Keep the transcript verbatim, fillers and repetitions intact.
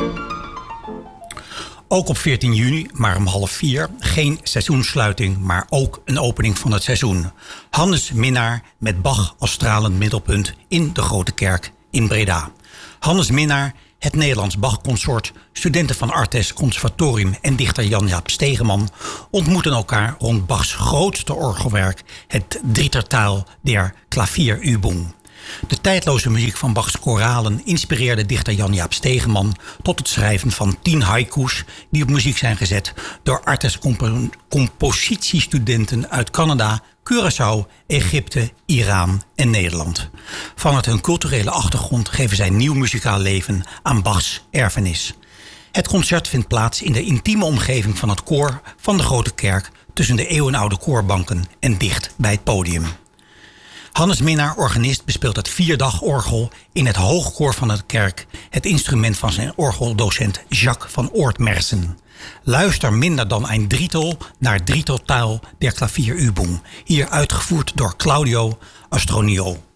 Ook op veertien juni, maar om half vier, geen seizoenssluiting, maar ook een opening van het seizoen. Hannes Minnaar met Bach als stralend middelpunt in de Grote Kerk in Breda. Hannes Minnaar, het Nederlands Bach-consort, studenten van Artes Conservatorium en dichter Jan-Jaap Stegeman ontmoeten elkaar rond Bachs grootste orgelwerk, het Drittertaal der Klavierübung. De tijdloze muziek van Bachs koralen inspireerde dichter Jan-Jaap Stegeman tot het schrijven van tien haiku's die op muziek zijn gezet door Artes compo- compositiestudenten uit Canada, Curaçao, Egypte, Iran en Nederland. Vanuit hun culturele achtergrond geven zij nieuw muzikaal leven aan Bachs erfenis. Het concert vindt plaats in de intieme omgeving van het koor van de Grote Kerk tussen de eeuwenoude koorbanken en dicht bij het podium. Hannes Minnaar, organist, bespeelt het vierdagorgel in het hoogkoor van de kerk, het instrument van zijn orgeldocent Jacques van Oortmersen. Luister minder dan een drietal naar Drittertaal der Klavierübung, hier uitgevoerd door Claudio Astronio.